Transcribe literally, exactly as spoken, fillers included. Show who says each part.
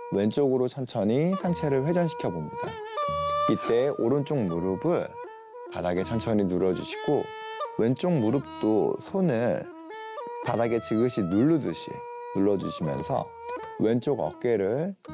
Speaker 1: 왼쪽으로 천천히 상체를 회전시켜 봅니다. 이때 오른쪽 무릎을 바닥에 천천히 눌러주시고 왼쪽 무릎도 손을 바닥에 지그시 누르듯이 눌러주시면서 왼쪽 어깨를